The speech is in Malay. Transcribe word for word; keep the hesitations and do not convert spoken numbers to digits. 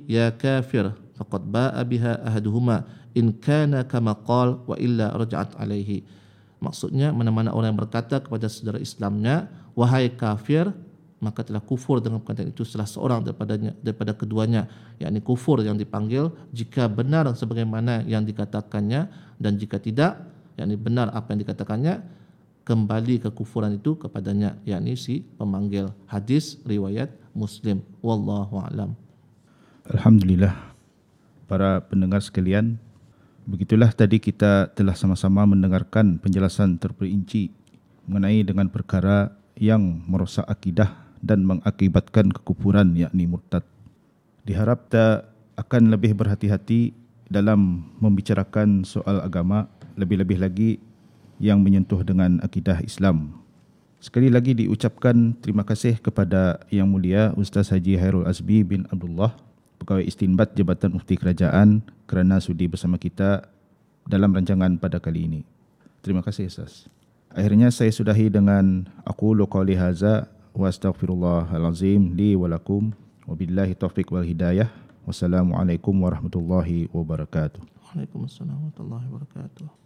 ya kafir faqad ba'a biha ahaduhuma in kana kama qala wa illa raja'at alaihi. Maksudnya, mana-mana orang yang berkata kepada saudara Islamnya, wahai kafir, maka telah kufur dengan perkataan itu salah seorang daripadanya, daripada keduanya, yakni kufur yang dipanggil jika benar sebagaimana yang dikatakannya, dan jika tidak, yakni benar apa yang dikatakannya, kembali kekufuran itu kepadanya, yakni si pemanggil. Hadis riwayat Muslim. Wallahu a'lam. Alhamdulillah. Para pendengar sekalian, begitulah tadi kita telah sama-sama mendengarkan penjelasan terperinci mengenai dengan perkara yang merosak akidah dan mengakibatkan kekufuran, yakni murtad. Diharap kita akan lebih berhati-hati dalam membicarakan soal agama, lebih-lebih lagi yang menyentuh dengan akidah Islam. Sekali lagi diucapkan terima kasih kepada Yang Mulia Ustaz Haji Hairul Azbi bin Abdullah, Pegawai Istinbat Jabatan Mufti Kerajaan, kerana sudi bersama kita dalam rancangan pada kali ini. Terima kasih Ustaz. Akhirnya saya sudahi dengan aqulu qawli hadza wa astaghfirullahal azim li wa lakum wa billahi taufiq wal hidayah. Wassalamualaikum warahmatullahi wabarakatuh. Waalaikumsalam warahmatullahi wabarakatuh.